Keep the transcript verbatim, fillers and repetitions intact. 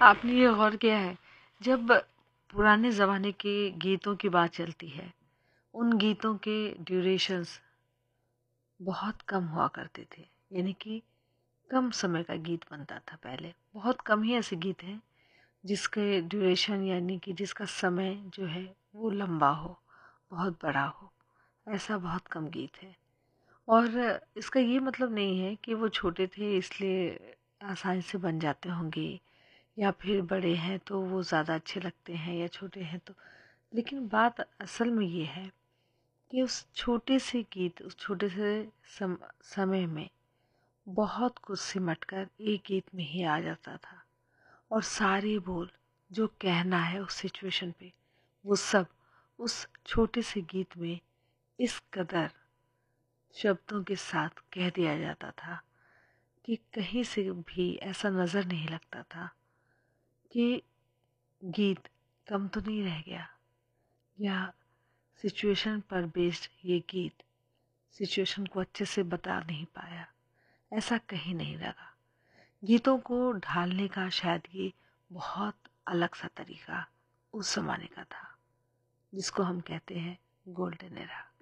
आपने ये गौर किया है, जब पुराने ज़माने के गीतों की बात चलती है, उन गीतों के ड्यूरेशंस बहुत कम हुआ करते थे। यानी कि कम समय का गीत बनता था पहले। बहुत कम ही ऐसे गीत हैं जिसके ड्यूरेशन यानी कि जिसका समय जो है वो लंबा हो, बहुत बड़ा हो। ऐसा बहुत कम गीत है। और इसका ये मतलब नहीं है कि वो छोटे थे इसलिए आसानी से बन जाते होंगे, या फिर बड़े हैं तो वो ज़्यादा अच्छे लगते हैं या छोटे हैं तो। लेकिन बात असल में ये है कि उस छोटे से गीत, उस छोटे से सम, समय में बहुत कुछ सिमट कर एक गीत में ही आ जाता था। और सारे बोल जो कहना है उस सिचुएशन पे, वो सब उस छोटे से गीत में इस कदर शब्दों के साथ कह दिया जाता था कि कहीं से भी ऐसा नज़र नहीं लगता था कि गीत कम तो नहीं रह गया, या सिचुएशन पर बेस्ड ये गीत सिचुएशन को अच्छे से बता नहीं पाया। ऐसा कहीं नहीं लगा। गीतों को ढालने का शायद ये बहुत अलग सा तरीका उस ज़माने का था, जिसको हम कहते हैं गोल्डन एरा।